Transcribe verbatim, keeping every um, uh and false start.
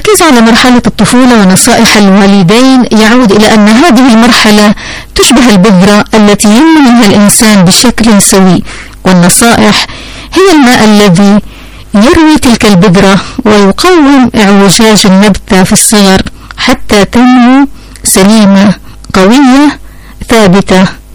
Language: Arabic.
التركيز على مرحلة الطفولة ونصائح الوالدين يعود إلى أن هذه المرحلة تشبه البذرة التي ينمو منها الإنسان بشكل سوي، والنصائح هي الماء الذي يروي تلك البذرة ويقوم اعوجاج النبتة في الصغر حتى تنمو سليمة قوية ثابتة